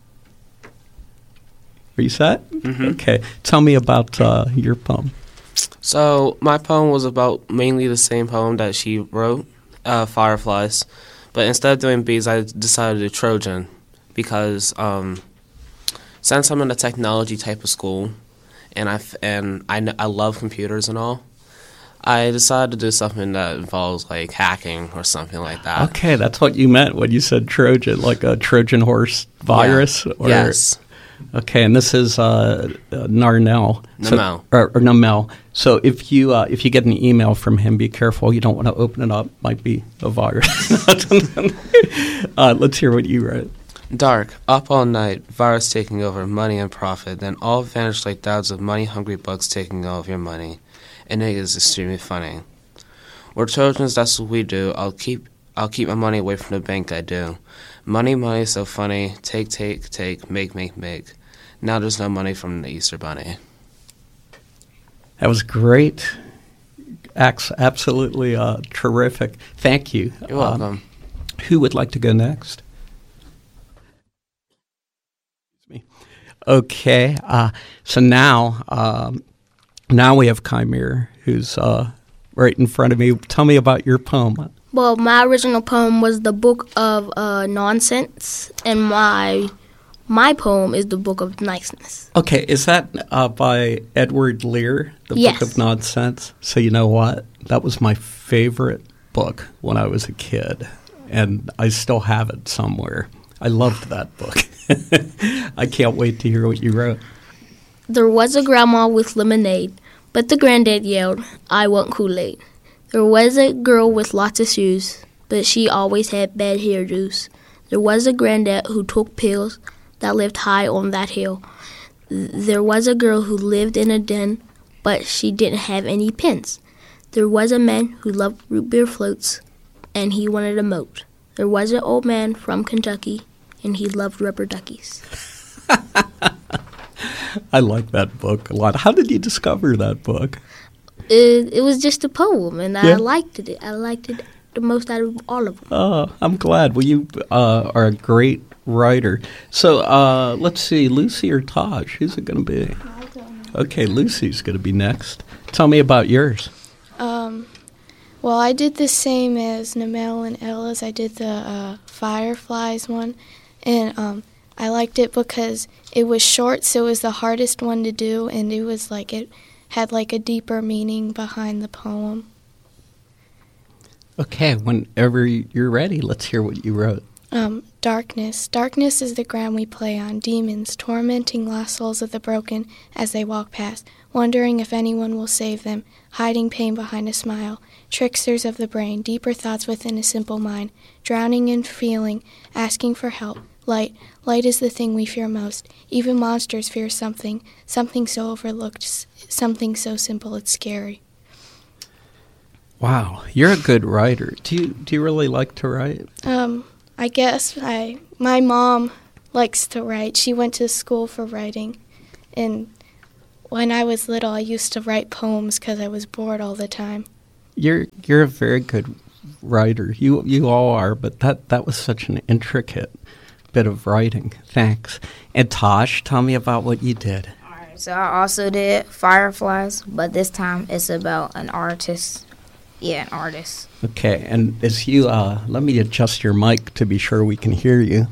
Are you set? Mm-hmm. Okay. Tell me about uh, your poem. So my poem was about mainly the same poem that she wrote, uh, Fireflies. But instead of doing bees, I decided to do Trojan because um, since I'm in a technology type of school and I, f- and I, kn- I love computers and all, I decided to do something that involves like hacking or something like that. Okay, that's what you meant when you said Trojan, like a Trojan horse virus? Yeah. Or, yes. Okay, and this is uh, uh, Narnell. So, Namel. or, or Namel. So if you uh, if you get an email from him, be careful. You don't want to open it up. Might be a virus. uh, let's hear what you wrote. Dark, up all night, virus taking over, money and profit, then all vanish like thousands of money-hungry bugs taking all of your money. And it is extremely funny. We're Trojans, that's what we do. I'll keep I'll keep my money away from the bank, I do. Money, money, so funny. Take, take, take, make, make, make. Now there's no money from the Easter Bunny. That was great. Ax- absolutely uh, terrific. Thank you. You're welcome. Um, who would like to go next? Okay. Uh, so now, um, now we have Kamir, who's uh, right in front of me. Tell me about your poem. Well, my original poem was the Book of uh, Nonsense, and my my poem is the Book of Niceness. Okay, is that uh, by Edward Lear, the yes. Book of Nonsense? So you know what? That was my favorite book when I was a kid, and I still have it somewhere. I loved that book. I can't wait to hear what you wrote. There was a grandma with lemonade, but the granddad yelled, "I want Kool-Aid." There was a girl with lots of shoes, but she always had bad hairdos. There was a granddad who took pills that lived high on that hill. There was a girl who lived in a den, but she didn't have any pins. There was a man who loved root beer floats, and he wanted a moat. There was an old man from Kentucky, and he loved rubber duckies. I like that book a lot. How did you discover that book? It, it was just a poem, and yeah. I liked it. I liked it the most out of all of them. Oh, I'm glad. Well, you uh, are a great writer. So uh, let's see, Lucy or Taj? Who's it going to be? I don't know. Okay, Lucy's going to be next. Tell me about yours. Um, well, I did the same as Namel and Ella's. I did the uh, Fireflies one, and um, I liked it because it was short, so it was the hardest one to do, and it was like it had like a deeper meaning behind the poem. Okay, whenever you're ready, let's hear what you wrote. Um, darkness. Darkness is the ground we play on. Demons, tormenting lost souls of the broken as they walk past, wondering if anyone will save them, hiding pain behind a smile. Tricksters of the brain, deeper thoughts within a simple mind, drowning in feeling, asking for help. Light. Light is the thing we fear most. Even monsters fear something, something so overlooked, s- something so simple it's scary. Wow, you're a good writer. Do you do you really like to write? Um, I guess I my mom likes to write. She went to school for writing, and when I was little, I used to write poems because I was bored all the time. You're you're a very good writer. You you all are, but that, that was such an intricate bit of writing. Thanks. And Tosh, tell me about what you did. So I also did Fireflies, but this time it's about an artist. Yeah, an artist. Okay, and as you, uh, let me adjust your mic to be sure we can hear you.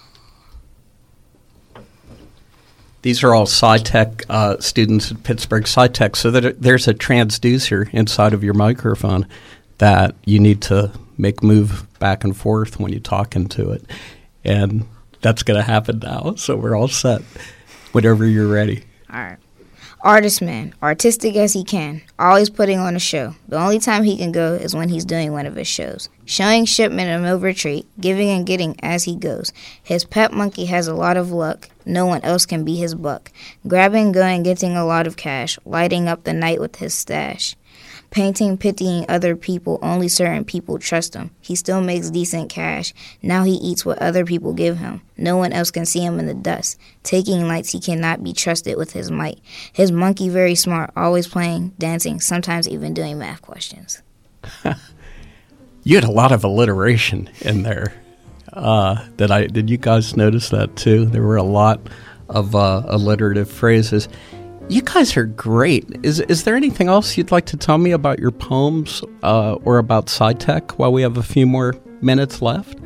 These are all SciTech uh, students at Pittsburgh SciTech, so that there's a transducer inside of your microphone that you need to make move back and forth when you talk into it. And that's going to happen now, so we're all set whenever you're ready. All right. Artist man, artistic as he can, always putting on a show. The only time he can go is when he's doing one of his shows. Showing shipment of no retreat, giving and getting as he goes. His pet monkey has a lot of luck, no one else can be his buck. Grabbing, going, getting a lot of cash, lighting up the night with his stash. Painting, pitying other people, only certain people trust him. He still makes decent cash. Now he eats what other people give him. No one else can see him in the dust. Taking lights, he cannot be trusted with his might. His monkey very smart, always playing, dancing, sometimes even doing math questions. You had a lot of alliteration in there. Uh, did I? Did you guys notice that too? There were a lot of uh, alliterative phrases. You guys are great. Is is there anything else you'd like to tell me about your poems uh, or about SciTech while we have a few more minutes left?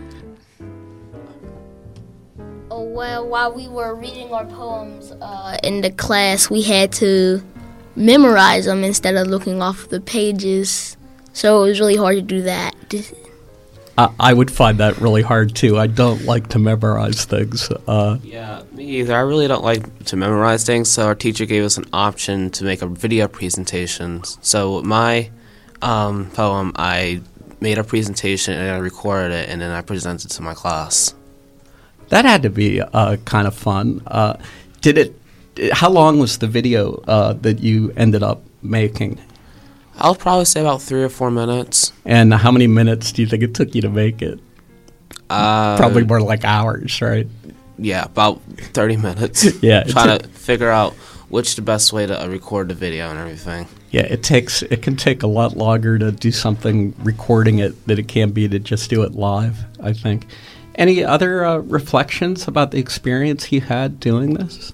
Oh, well, while we were reading our poems uh, in the class, we had to memorize them instead of looking off the pages. So it was really hard to do that. Uh, I would find that really hard too. I don't like to memorize things. Uh, yeah, me either. I really don't like to memorize things, so our teacher gave us an option to make a video presentation. So with my um, poem, I made a presentation and I recorded it, and then I presented it to my class. That had to be uh, kind of fun. Uh, did it? How long was the video uh, that you ended up making? I'll probably say about three or four minutes. And how many minutes do you think it took you to make it? Uh, Probably more like hours, right? Yeah, about thirty minutes. Yeah, trying t- to figure out which the best way to uh, record the video and everything. Yeah, it takes it can take a lot longer to do something recording it than it can be to just do it live, I think. Any other uh, reflections about the experience you had doing this?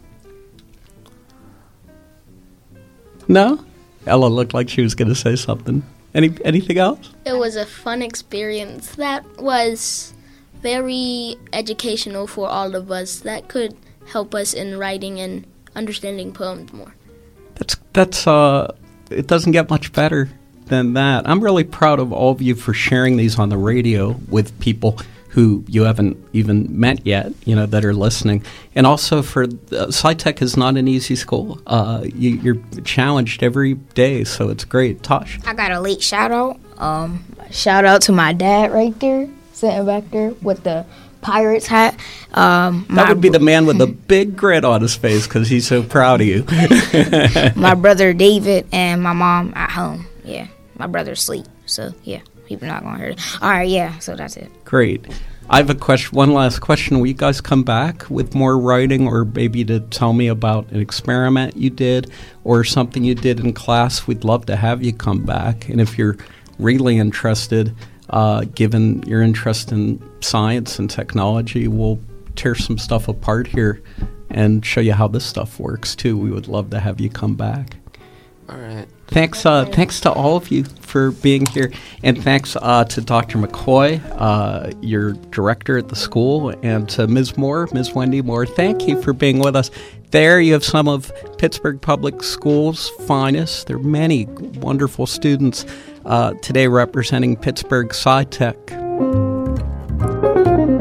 No? Ella looked like she was going to say something. Any anything else? It was a fun experience that was very educational for all of us. That could help us in writing and understanding poems more. That's that's uh, it doesn't get much better than that. I'm really proud of all of you for sharing these on the radio with people who you haven't even met yet, you know, that are listening. And also for, uh, SciTech is not an easy school. Uh, you, you're challenged every day, so it's great. Tosh? I got a late shout out. Um, shout out to my dad right there, sitting back there with the Pirates hat. Um, that would be the man with the big grin on his face because he's so proud of you. My brother David and my mom at home. Yeah, my brother's asleep, so yeah. People not gonna hear it. All right, yeah. So that's it. Great. I have a question. One last question. Will you guys come back with more writing, or maybe to tell me about an experiment you did, or something you did in class? We'd love to have you come back. And if you're really interested, uh, given your interest in science and technology, we'll tear some stuff apart here and show you how this stuff works too. We would love to have you come back. All right. Thanks, uh, thanks to all of you for being here, and thanks uh, to Doctor McCoy, uh, your director at the school, and to Miz Moore, Miz Wendy Moore. Thank you for being with us. There you have some of Pittsburgh Public Schools' finest. There are many wonderful students uh, today representing Pittsburgh SciTech.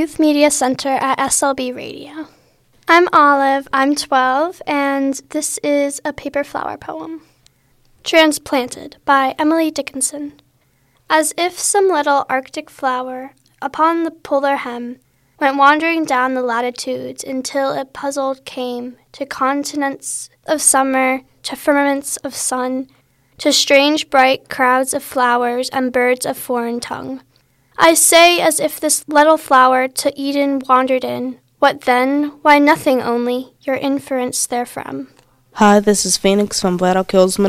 Youth Media Center at S L B Radio. I'm Olive, I'm twelve, and this is a paper flower poem. Transplanted by Emily Dickinson. As if some little Arctic flower upon the polar hem went wandering down the latitudes until it puzzled came to continents of summer, to firmaments of sun, to strange bright crowds of flowers and birds of foreign tongue. I say as if this little flower to Eden wandered in. What then? Why, nothing only, your inference therefrom. Hi, this is Phoenix from Black Oak Hills Middle